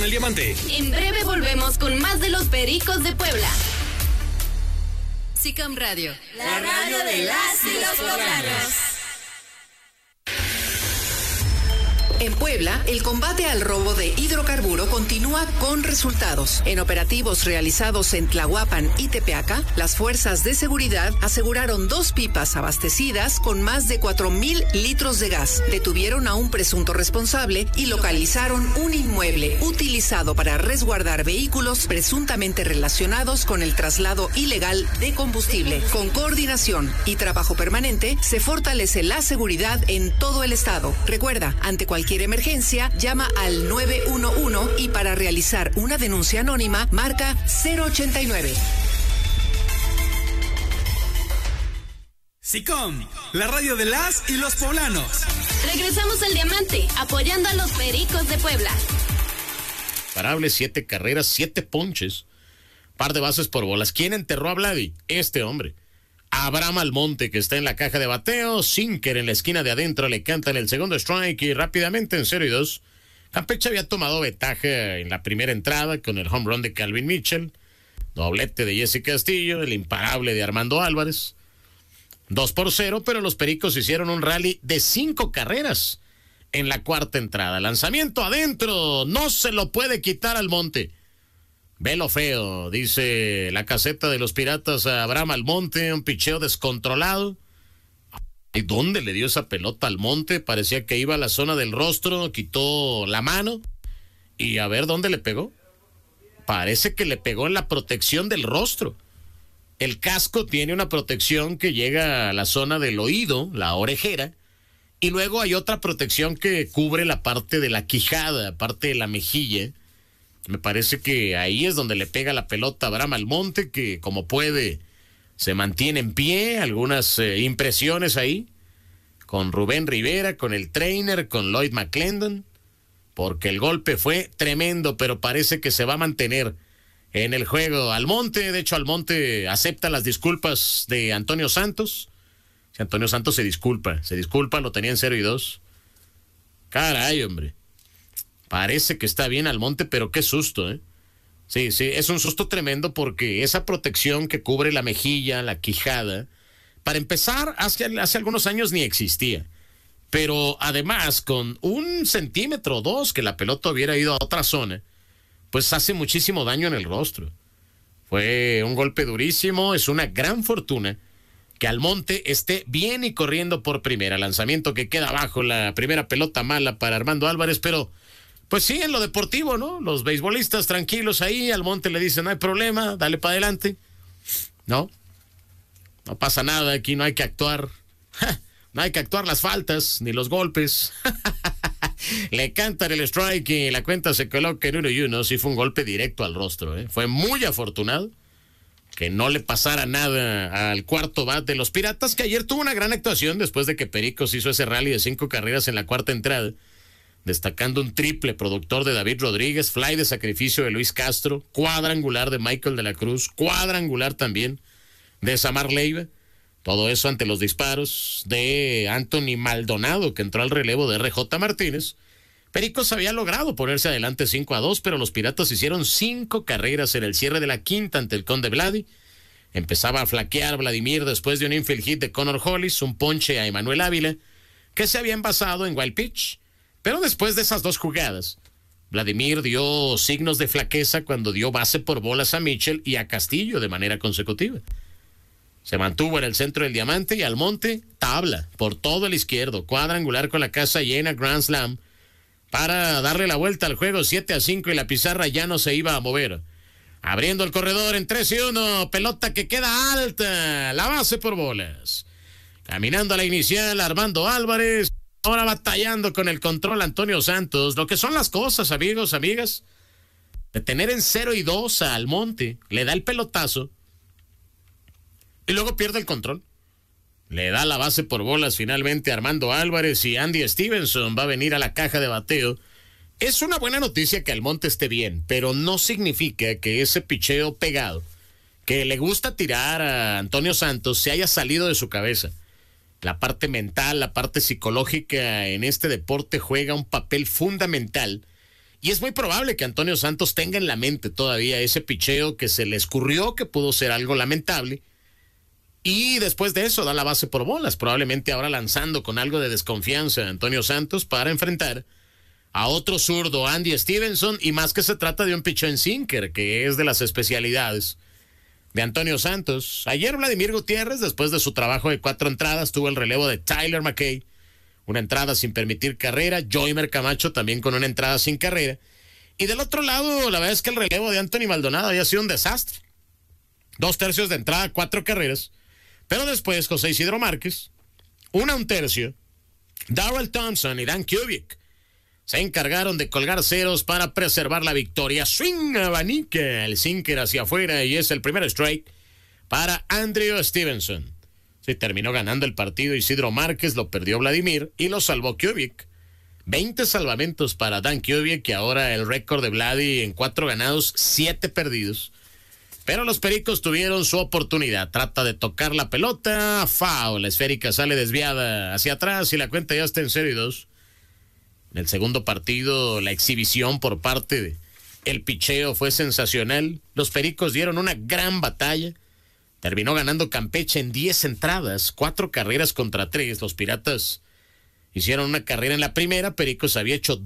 con el diamante. En breve volvemos con más de los Pericos de Puebla. SICAM Radio, la radio de las y los poblanos. En Puebla, el combate al robo de hidrocarburo continúa con resultados. En operativos realizados en Tlahuapan y Tepeaca, las fuerzas de seguridad aseguraron 2 pipas abastecidas con más de 4,000 litros de gas. Detuvieron a un presunto responsable y localizaron un inmueble utilizado para resguardar vehículos presuntamente relacionados con el traslado ilegal de combustible. Con coordinación y trabajo permanente, se fortalece la seguridad en todo el estado. Recuerda, ante cualquier emergencia, llama al 911 y para realizar una denuncia anónima, marca 089. SICOM, la radio de las y los poblanos. Regresamos al diamante, apoyando a los Pericos de Puebla. Parable, 7 carreras, 7 ponches, par de bases por bolas. ¿Quién enterró a Vladi? Este hombre. Abraham Almonte, que está en la caja de bateo. Sinker en la esquina de adentro le cantan el segundo strike y rápidamente en 0-2. Campeche había tomado ventaja en la primera entrada con el home run de Calvin Mitchell. Doblete de Jesse Castillo, el imparable de Armando Álvarez. 2-0, pero los Pericos hicieron un rally de 5 carreras en la cuarta entrada. Lanzamiento adentro, no se lo puede quitar Almonte. Velo feo, dice la caseta de los Piratas a Abraham Almonte, un picheo descontrolado. ¿Y dónde le dio esa pelota al Almonte? Parecía que iba a la zona del rostro, quitó la mano y a ver dónde le pegó. Parece que le pegó en la protección del rostro. El casco tiene una protección que llega a la zona del oído, la orejera, y luego hay otra protección que cubre la parte de la quijada, parte de la mejilla. Me parece que ahí es donde le pega la pelota a Abraham Almonte, que como puede se mantiene en pie. Algunas impresiones ahí con Rubén Rivera, con el trainer, con Lloyd McClendon, porque el golpe fue tremendo, pero parece que se va a mantener en el juego. Almonte, de hecho Almonte acepta las disculpas de Antonio Santos. Si Antonio Santos se disculpa, lo tenía en 0-2. Caray, hombre. Parece que está bien Almonte, pero qué susto, ¿eh? Sí, es un susto tremendo porque esa protección que cubre la mejilla, la quijada, para empezar, hace algunos años ni existía. Pero además, con 1 centímetro o 2 que la pelota hubiera ido a otra zona, pues hace muchísimo daño en el rostro. Fue un golpe durísimo, es una gran fortuna que Almonte esté bien y corriendo por primera. Lanzamiento que queda abajo, la primera pelota mala para Armando Álvarez, pero pues sí, en lo deportivo, ¿no? Los beisbolistas tranquilos ahí, Almonte le dice, no hay problema, dale para adelante. No pasa nada, aquí no hay que actuar. No hay que actuar las faltas, ni los golpes. Le cantan el strike y la cuenta se coloca en 1-1. Sí fue un golpe directo al rostro, ¿eh? Fue muy afortunado que no le pasara nada al cuarto bat de los Piratas, que ayer tuvo una gran actuación después de que Pericos hizo ese rally de 5 carreras en la cuarta entrada, destacando un triple productor de David Rodríguez, fly de sacrificio de Luis Castro, cuadrangular de Michael de la Cruz, cuadrangular también de Samar Leiva. Todo eso ante los disparos de Anthony Maldonado, que entró al relevo de RJ Martínez. Pericos había logrado ponerse adelante 5-2, pero los Piratas hicieron 5 carreras en el cierre de la quinta ante el Conde Vladi. Empezaba a flaquear Vladimir después de un infield hit de Connor Hollis, un ponche a Emanuel Ávila, que se había envasado en wild pitch. Pero después de esas 2 jugadas, Vladimir dio signos de flaqueza cuando dio base por bolas a Mitchell y a Castillo de manera consecutiva. Se mantuvo en el centro del diamante y Almonte tabla por todo el izquierdo, cuadrangular con la casa llena, grand slam, para darle la vuelta al juego 7-5 y la pizarra ya no se iba a mover. Abriendo el corredor en 3-1, pelota que queda alta, la base por bolas. Caminando a la inicial, Armando Álvarez. Ahora batallando con el control Antonio Santos. Lo que son las cosas, amigos, amigas. De tener en 0-2 a Almonte, le da el pelotazo y luego pierde el control. Le da la base por bolas finalmente a Armando Álvarez y Andy Stevenson va a venir a la caja de bateo. Es una buena noticia que Almonte esté bien, pero no significa que ese picheo pegado, que le gusta tirar a Antonio Santos, se haya salido de su cabeza. La parte mental, la parte psicológica en este deporte juega un papel fundamental Y es muy probable que Antonio Santos tenga en la mente todavía ese picheo que se le escurrió, que pudo ser algo lamentable. Y después de eso da la base por bolas, probablemente ahora lanzando con algo de desconfianza a Antonio Santos para enfrentar a otro zurdo, Andy Stevenson, y más que se trata de un picheo en sinker, que es de las especialidades de Antonio Santos. Ayer Vladimir Gutiérrez, después de su trabajo de 4 entradas, tuvo el relevo de Tyler McKay, una entrada sin permitir carrera, Joymer Camacho también con una entrada sin carrera, y del otro lado, la verdad es que el relevo de Anthony Maldonado había sido un desastre. 2/3 de entrada, 4 carreras, pero después José Isidro Márquez, 1/3, Darrell Thompson y Dan Kubik se encargaron de colgar ceros para preservar la victoria. Swing abanica el sinker hacia afuera y es el primer strike para Andrew Stevenson. Se terminó ganando el partido Isidro Márquez, lo perdió Vladimir y lo salvó Kubik. 20 salvamentos para Dan Kubik, que ahora el récord de Vladi en 4 ganados, 7 perdidos. Pero los Pericos tuvieron su oportunidad. Trata de tocar la pelota, foul. La esférica sale desviada hacia atrás y la cuenta ya está en 0-2. En el segundo partido, la exhibición por parte de el picheo fue sensacional. Los Pericos dieron una gran batalla. Terminó ganando Campeche en 10 entradas, 4 carreras contra 3. Los Piratas hicieron una carrera en la primera, Pericos había hecho